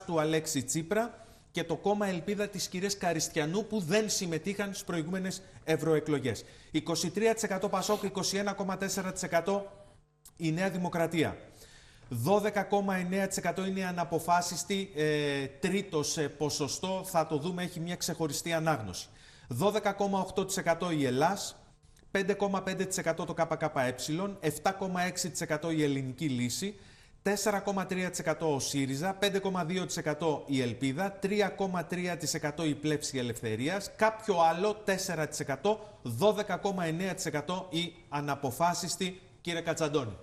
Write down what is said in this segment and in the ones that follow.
του Αλέξη Τσίπρα και το κόμμα Ελπίδα της κυρίας Καριστιανού, που δεν συμμετείχαν στις προηγούμενες ευρωεκλογές. 23% Πασόκ, 21,4% η Νέα Δημοκρατία. 12,9% είναι η αναποφάσιστη, τρίτος ποσοστό, θα το δούμε, έχει μια ξεχωριστή ανάγνωση. 12,8% η Ελλάς, 5,5% το ΚΚΕ, 7,6% η Ελληνική Λύση, 4,3% ο ΣΥΡΙΖΑ, 5,2% η Ελπίδα, 3,3% η Πλεύση Ελευθερίας, κάποιο άλλο 4%, 12,9% η αναποφάσιστη, κύριε Κατσαντώνη.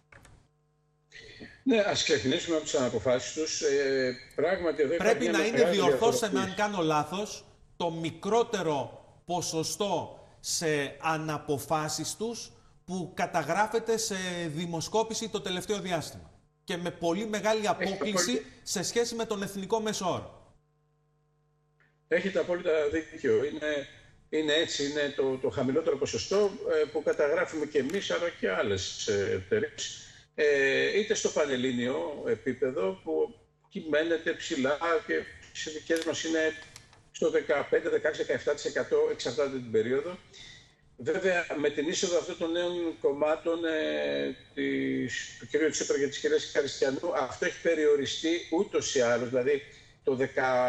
Ναι, ας ξεκινήσουμε από τις αναποφάσιστους. Πράγματι, εδώ πρέπει να είναι, διορθώστε με αν κάνω λάθος, το μικρότερο ποσοστό σε αναποφάσιστους που καταγράφεται σε δημοσκόπηση το τελευταίο διάστημα. Και με πολύ μεγάλη απόκλιση σε σχέση με τον εθνικό μέσο όρο. Έχετε απόλυτα δίκιο. Είναι έτσι, είναι το χαμηλότερο ποσοστό που καταγράφουμε και εμείς, αλλά και άλλες εταιρείες. Είτε στο πανελλήνιο επίπεδο που κυμαίνεται ψηλά και οι δικές μας είναι στο 15, 16, 17%, εξαρτάται την περίοδο. Βέβαια, με την είσοδο αυτών των νέων κομμάτων του κ. Τσίπρα και της κυρίας Καριστιανού, αυτό έχει περιοριστεί ούτως ή άλλως. Δηλαδή, το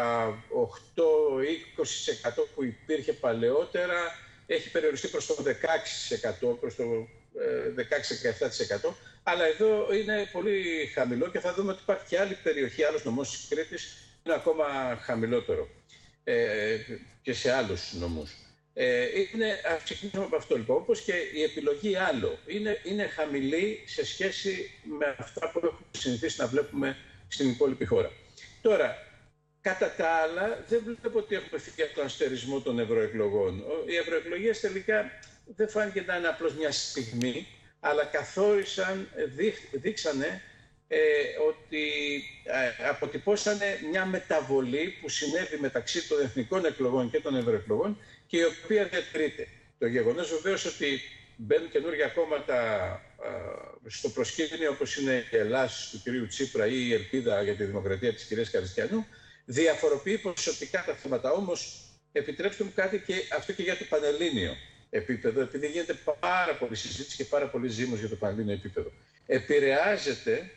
18-20% που υπήρχε παλαιότερα έχει περιοριστεί προς το 16%, προς το 16-17%. Αλλά εδώ είναι πολύ χαμηλό και θα δούμε ότι υπάρχει και άλλη περιοχή, άλλος νομός της Κρήτης, είναι ακόμα χαμηλότερο και σε άλλους νομούς. Ας ξεκινήσουμε από αυτό λοιπόν, όπως και η επιλογή άλλο. Είναι χαμηλή σε σχέση με αυτά που έχουμε συνηθίσει να βλέπουμε στην υπόλοιπη χώρα. Τώρα, κατά τα άλλα, δεν βλέπω ότι έχουμε φύγει από τον αστερισμό των ευρωεκλογών. Οι ευρωεκλογές τελικά δεν φάνηκε να είναι απλώς μια στιγμή, αλλά καθόρισαν, δείξανε ότι αποτυπώσανε μια μεταβολή που συνέβη μεταξύ των εθνικών εκλογών και των ευρωεκλογών και η οποία διατηρείται. Το γεγονός βεβαίως ότι μπαίνουν καινούργια κόμματα στο προσκήνιο, όπως είναι η Ελλάς του κυρίου Τσίπρα ή η Ελπίδα για τη Δημοκρατία της κυρίας Καριστιανού, διαφοροποιεί ποσοτικά τα θέματα. Όμως, επιτρέψτε μου κάτι και αυτό και για το πανελλήνιο επίπεδο, επειδή γίνεται πάρα πολλή συζήτηση και πάρα πολύ ζήμος για το πανελλήνιο επίπεδο. Επηρεάζεται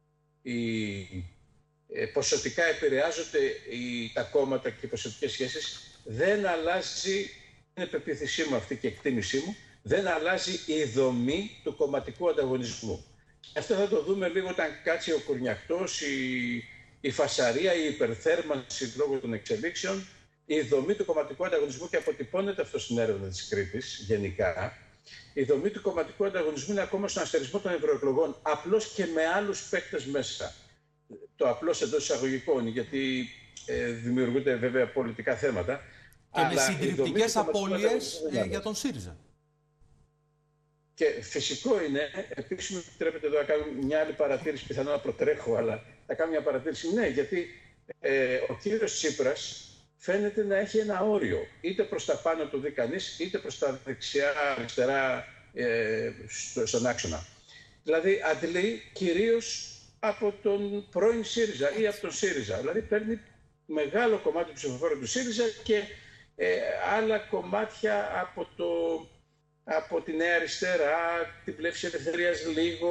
ποσοτικά επηρεάζονται τα κόμματα και οι ποσοτικές σχέσεις. Δεν αλλάζει, είναι πεποίθησή μου αυτή και εκτίμησή μου, δεν αλλάζει η δομή του κομματικού ανταγωνισμού. Αυτό θα το δούμε λίγο όταν κάτσει ο κουρνιαχτός, η φασαρία, η υπερθέρμανση λόγω των εξελίξεων, η δομή του κομματικού ανταγωνισμού, και αποτυπώνεται αυτό στην έρευνα της Κρήτης γενικά. Η δομή του κομματικού ανταγωνισμού είναι ακόμα στον αστερισμό των ευρωεκλογών, απλώς και με άλλους παίκτες μέσα. Το απλώς εντός εισαγωγικών, γιατί δημιουργούνται βέβαια πολιτικά θέματα. Και με συντριπτικές απώλειες για τον ΣΥΡΙΖΑ. Και φυσικό είναι, επίσης μου επιτρέπετε εδώ να κάνω μια άλλη παρατήρηση, πιθανόν να προτρέχω, αλλά θα κάνω μια παρατήρηση. Ναι, γιατί ο κύριος Τσίπρας φαίνεται να έχει ένα όριο, είτε προς τα πάνω του δει κανείς, είτε προς τα δεξιά-αριστερά στον άξονα. Δηλαδή αντλεί κυρίως από τον πρώην ΣΥΡΙΖΑ ή από τον ΣΥΡΙΖΑ. Δηλαδή παίρνει μεγάλο κομμάτι του ψηφοφόρου του ΣΥΡΙΖΑ και άλλα κομμάτια από τη Νέα Αριστερά, την Πλεύση Ελευθερίας λίγο.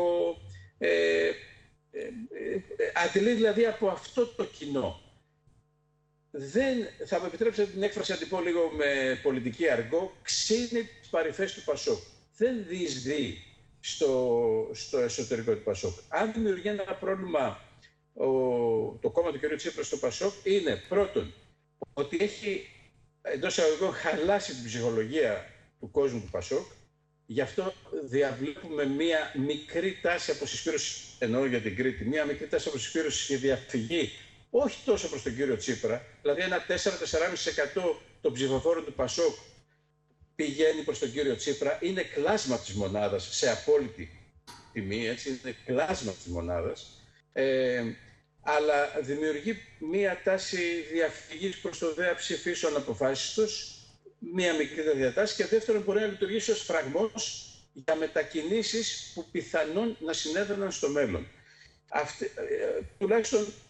Αντλεί δηλαδή από αυτό το κοινό. Θα μου επιτρέψετε την έκφραση να την πω λίγο με πολιτική αργό, ξύνει τις παρυφές του Πασόκ. Δεν διεισδύει στο εσωτερικό του Πασόκ. Αν δημιουργεί ένα πρόβλημα το κόμμα του κ. Τσίπρα στο Πασόκ, είναι πρώτον ότι έχει εντός εισαγωγικών χαλάσει την ψυχολογία του κόσμου του Πασόκ. Γι' αυτό διαβλέπουμε μία μικρή τάση αποσυσπήρωσης, εννοώ για την Κρήτη, μία μικρή τάση αποσυσπήρωσης και διαφυγή, όχι τόσο προς τον κύριο Τσίπρα, δηλαδή ένα 4-4,5% των ψηφοφόρων του Πασόκ πηγαίνει προς τον κύριο Τσίπρα, είναι κλάσμα της μονάδας σε απόλυτη τιμή, έτσι, είναι κλάσμα της μονάδας, αλλά δημιουργεί μία τάση διαφυγής προς το ΔΕΑ ψηφίσεων αποφάσιστος, μία μικρή διατάση, και δεύτερον μπορεί να λειτουργήσει ως φραγμός για μετακινήσεις που πιθανόν να συνέβαιναν στο μέλλον. Τουλάχιστον